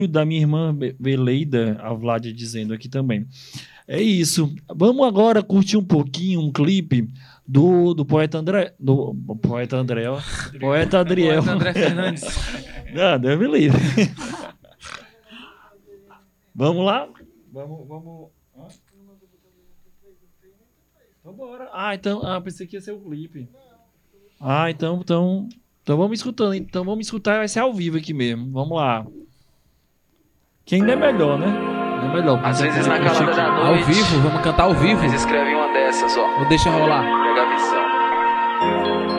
da minha irmã Beleida, a Vládia dizendo aqui também. É isso. Vamos agora curtir um pouquinho um clipe do poeta André. Do poeta André, ó. Poeta Adriel. Poeta André Fernandes. Não, Deus me livre. Vamos lá? Vamos. Vambora. Pensei que ia ser o clipe. Então vamos escutando. Então vamos escutar, vai ser ao vivo aqui mesmo. Vamos lá. Que ainda é melhor, né? É melhor. Às vezes na calada da Ao noite, vivo, vamos cantar ao vivo. eles escrevem uma dessas, ó. Ou deixa rolar. Pega a visão.